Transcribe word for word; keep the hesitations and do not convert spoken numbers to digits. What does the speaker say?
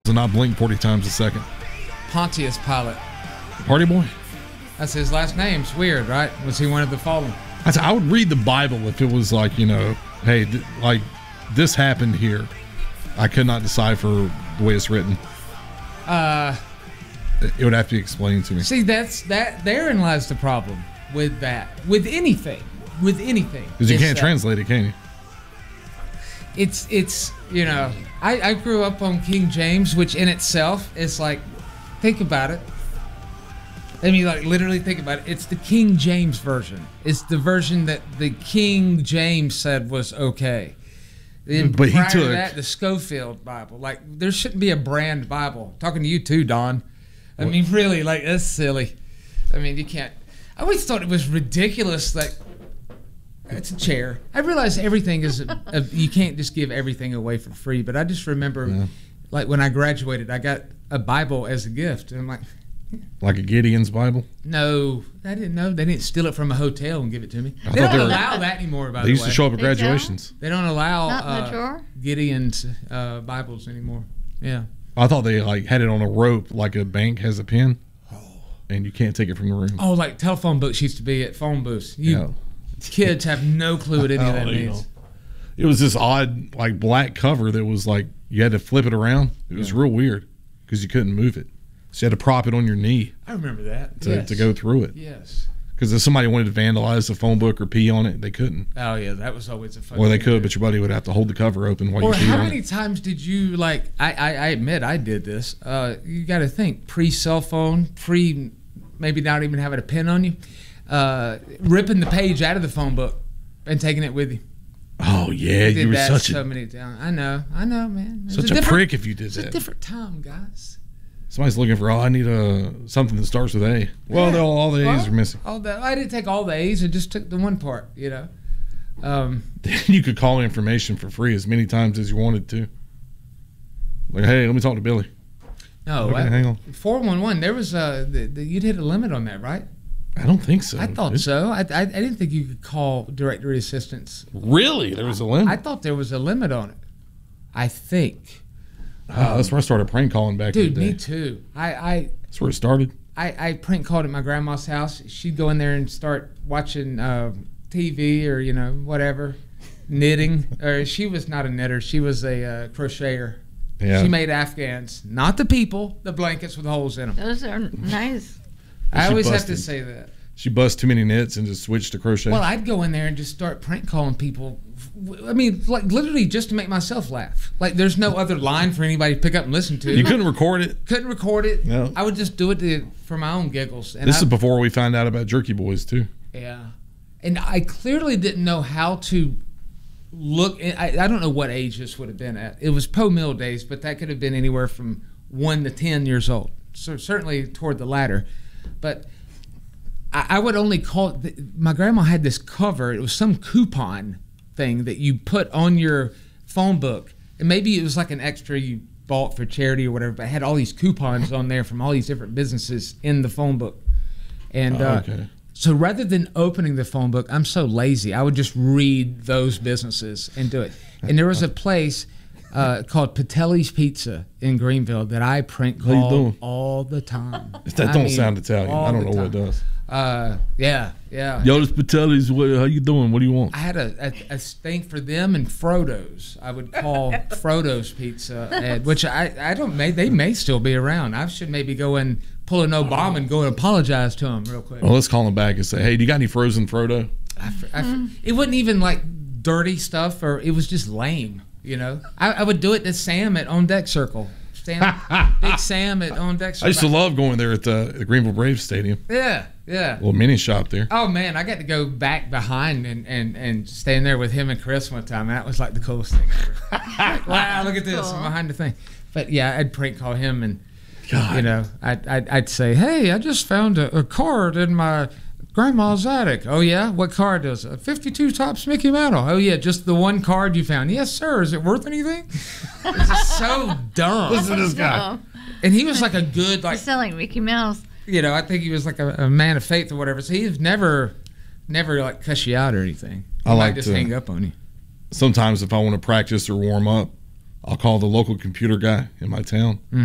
and not blink forty times a second. Pontius Pilate. Party boy? That's his last name. It's weird, right? Was he one of the fallen? I, I would read the Bible if it was like, you know, hey, th- like this happened here. I could not decipher the way it's written. Uh, it, it would have to be explained to me. See, that's that. Therein lies the problem with that. With anything. With anything. Because you can't that, translate it, can you? It's, it's you know, I, I grew up on King James, which in itself is like, think about it. I mean, like, literally think about it. It's the King James version. It's the version that the King James said was okay. And but he prior took to that, the Schofield Bible. Like, there shouldn't be a brand Bible. Talking to you too, Don. I what? mean, really, like, that's silly. I mean, you can't. I always thought it was ridiculous that it's a chair. I realize everything is a, a, you can't just give everything away for free. But I just remember, yeah. like, when I graduated, I got a Bible as a gift, and I'm like. Like a Gideon's Bible? No, I didn't know. They didn't steal it from a hotel and give it to me. I they don't they were, allow that anymore, by the way. They used to show up at graduations. They don't allow uh, Gideon's uh, Bibles anymore. Yeah. I thought they like had it on a rope like a bank has a pin, oh. and you can't take it from the room. Oh, like telephone books used to be at phone booths. You yeah. Kids have no clue what any of that oh, means. Know. It was this odd like black cover that was like you had to flip it around. It was yeah. real weird because you couldn't move it. So you had to prop it on your knee. I remember that. To, yes. to go through it. Yes. Because if somebody wanted to vandalize the phone book or pee on it, they couldn't. Oh, yeah. That was always a fun Or they could, but your buddy would have to hold the cover open while you pee on it. Or how many times did you, like, I, I, I admit I did this. Uh, you got to think, pre-cell phone, pre maybe not even having a pen on you, uh, ripping the page out of the phone book and taking it with you. Oh, yeah. You were such so a... many times. I know. I know, man. Such a, a prick if you did it's that. It's a different time, guys. Somebody's looking for, oh, I need a something that starts with A. Well, yeah. all, all the A's well, are missing. All the, I didn't take all the A's. I just took the one part, you know. Um, you could call information for free as many times as you wanted to. Like, hey, let me talk to Billy. No, okay, I, hang on. four one one, there was a, the, the, you'd hit a limit on that, right? I don't think so. I thought Did so. I, I I didn't think you could call directory assistance. Really? There was a limit? I thought there was a limit on it. I think. Oh, that's where I started prank calling back Dude, in the day. me too. I, I That's where it started. I, I prank called at my grandma's house. She'd go in there and start watching uh, T V or, you know, whatever, knitting. Or she was not a knitter. She was a uh, crocheter. Yeah. She made Afghans. Not the people, the blankets with holes in them. Those are nice. I always busted. have to say that. She bust too many knits and just switched to crochet. Well, I'd go in there and just start prank calling people. I mean, like literally just to make myself laugh. Like there's no other line for anybody to pick up and listen to. You couldn't record it? Couldn't record it. No. I would just do it to, for my own giggles. And this I, is before we found out about Jerky Boys, too. Yeah. And I clearly didn't know how to look. I, I don't know what age this would have been at. It was po-mill days, but that could have been anywhere from one to ten years old. So certainly toward the latter. But I, I would only call it, my grandma had this cover. It was some coupon thing that you put on your phone book, and maybe it was like an extra you bought for charity or whatever, but it had all these coupons on there from all these different businesses in the phone book. And oh, uh, okay. so rather than opening the phone book, I'm so lazy, I would just read those businesses and do it. And there was a place uh, called Patelli's Pizza in Greenville that I prank called all the time. That I don't mean, sound Italian. I don't know what it does. Uh, yeah, yeah. Yo, this Patelli's. What, how you doing? What do you want? I had a, a, a thing for them and Frodo's. I would call Frodo's Pizza, and, which I, I don't may they may still be around. I should maybe go and pull an Obama and go and apologize to him real quick. Well, let's call him back and say, hey, do you got any frozen Frodo? I, I, mm. It wasn't even like dirty stuff, or it was just lame. You know, I, I would do it to Sam at On Deck Circle. Sam, Big Sam at On Deck Circle. I used to love going there at the, the Greenville Braves Stadium. Yeah, yeah. Little mini shop there. Oh man, I got to go back behind and, and, and stand there with him and Chris one time. That was like the coolest thing ever. Like, wow, look at this, cool. I'm behind the thing. But yeah, I'd prank call him, and God. you know, I'd, I'd I'd say, hey, I just found a, a card in my grandma's attic. Oh yeah, what card is it? fifty-two Topps Mickey Mantle. Oh yeah, just the one card you found. Yes sir. Is it worth anything? It's just so dumb. Listen to this guy. And he was like a good like. He's selling Mickey Mouse. You know, I think he was like a, a man of faith or whatever. So he's never, never like cuss you out or anything. He I like might just to, hang up on you. Sometimes if I want to practice or warm up, I'll call the local computer guy in my town.